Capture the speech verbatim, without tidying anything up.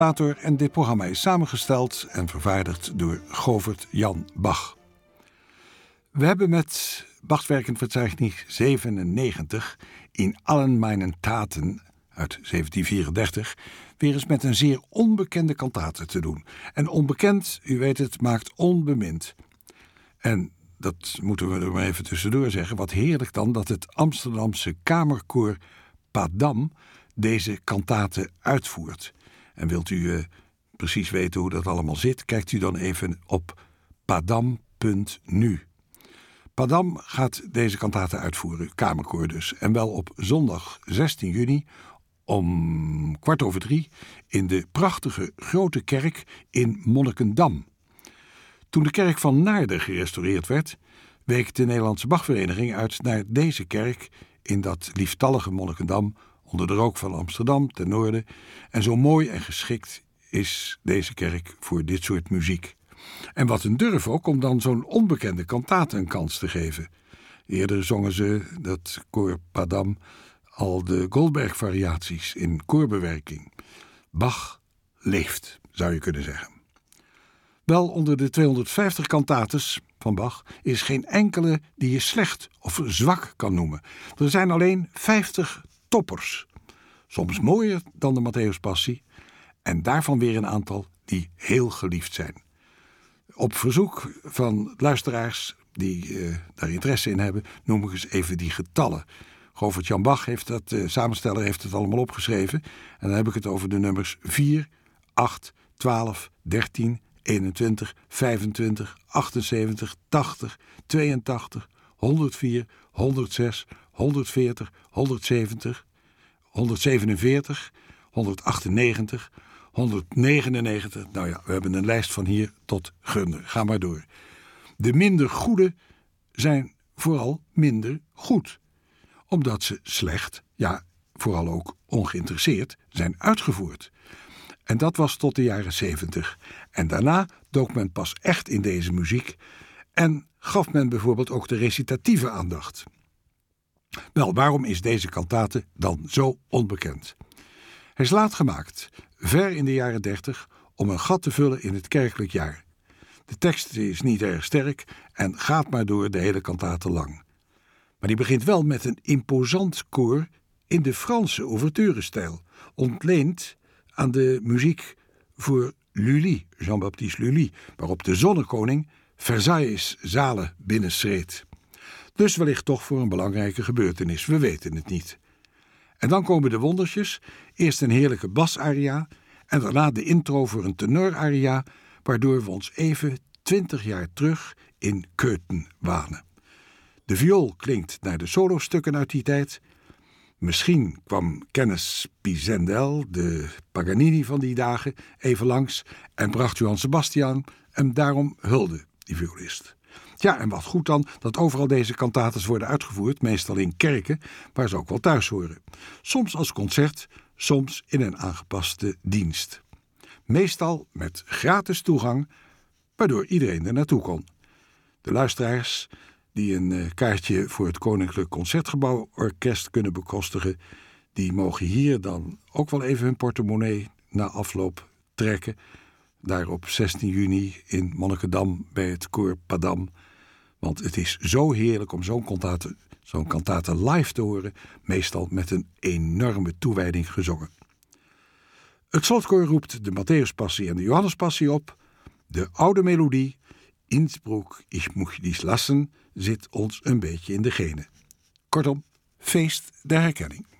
En dit programma is samengesteld en vervaardigd door Govert Jan Bach. We hebben met Bachwerkenverzeichnis zevenennegentig in Allen meinen Taten uit zeventien vierendertig weer eens met een zeer onbekende kantate te doen. En onbekend, u weet het, maakt onbemind. En dat moeten we er maar even tussendoor zeggen. Wat heerlijk dan dat het Amsterdamse kamerkoor Padam deze kantate uitvoert. En wilt u uh, precies weten hoe dat allemaal zit, kijkt u dan even op padam punt nu. Padam gaat deze kantate uitvoeren, kamerkoor dus. En wel op zondag zestien juni om kwart over drie in de prachtige grote kerk in Monnikendam. Toen de kerk van Naarden gerestaureerd werd, week de Nederlandse Bachvereniging uit naar deze kerk in dat lieftallige Monnikendam, onder de rook van Amsterdam ten noorden. En zo mooi en geschikt is deze kerk voor dit soort muziek. En wat een durf ook om dan zo'n onbekende kantate een kans te geven. Eerder zongen ze, dat koor Padam, al de Goldberg-variaties in koorbewerking. Bach leeft, zou je kunnen zeggen. Wel, onder de tweehonderdvijftig kantates van Bach is geen enkele die je slecht of zwak kan noemen. Er zijn alleen vijftig toppers. Soms mooier dan de Matthäuspassie. En daarvan weer een aantal die heel geliefd zijn. Op verzoek van luisteraars die uh, daar interesse in hebben, noem ik eens even die getallen. Govert Jan Bach heeft dat, de uh, samensteller heeft het allemaal opgeschreven. En dan heb ik het over de nummers vier, acht, twaalf, dertien, eenentwintig, vijfentwintig, achtenzeventig, tachtig, tweeëntachtig, honderdvier, honderdzes, honderdveertig, honderdzeventig, honderdzevenenveertig, honderdachtennegentig, honderdnegenennegentig. Nou ja, we hebben een lijst van hier tot gunder. Ga maar door. De minder goede zijn vooral minder goed. Omdat ze slecht, ja, vooral ook ongeïnteresseerd, zijn uitgevoerd. En dat was tot de jaren zeventig. En daarna dook men pas echt in deze muziek en gaf men bijvoorbeeld ook de recitatieve aandacht. Wel, waarom is deze kantate dan zo onbekend? Hij is laat gemaakt, ver in de jaren dertig, om een gat te vullen in het kerkelijk jaar. De tekst is niet erg sterk en gaat maar door de hele kantate lang. Maar die begint wel met een imposant koor in de Franse ouverturestijl, ontleend aan de muziek voor Lully, Jean-Baptiste Lully, waarop de zonnekoning Versailles zalen binnenschreed. Dus wellicht toch voor een belangrijke gebeurtenis, we weten het niet. En dan komen de wondertjes, eerst een heerlijke basaria en daarna de intro voor een tenoraria, waardoor we ons even twintig jaar terug in Köthen wanen. De viool klinkt naar de solostukken uit die tijd. Misschien kwam Kennes Pizendel, de Paganini van die dagen, even langs en bracht Johann Sebastian hem daarom hulde, die violist. Ja, en wat goed dan dat overal deze kantates worden uitgevoerd, meestal in kerken, waar ze ook wel thuis horen. Soms als concert, soms in een aangepaste dienst. Meestal met gratis toegang, waardoor iedereen er naartoe kon. De luisteraars die een kaartje voor het Koninklijk Concertgebouworkest kunnen bekostigen, die mogen hier dan ook wel even hun portemonnee na afloop trekken. Daar op zestien juni in Monnikendam bij het koor Padam. Want het is zo heerlijk om zo'n kantate, zo'n kantate live te horen, meestal met een enorme toewijding gezongen. Het slotkoor roept de Matthäuspassie en de Johannespassie op. De oude melodie, Innsbruck, ich muss dich lassen, zit ons een beetje in de genen. Kortom, feest der herkenning.